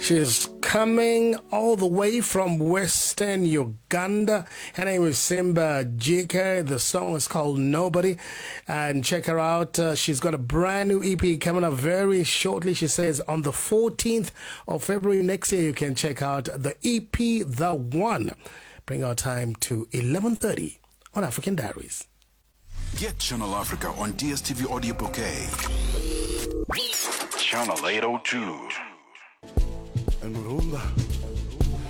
She's coming all the way from Western Uganda. Her name is Simba Jike. The song is called Nobody. And check her out. She's got a brand new EP coming up very shortly. She says on the 14th of February next year, you can check out the EP, The One. Bring our time to 11:30 on African Diaries. Get Channel Africa on DSTV Audio Bouquet. Channel 802. El Murumba.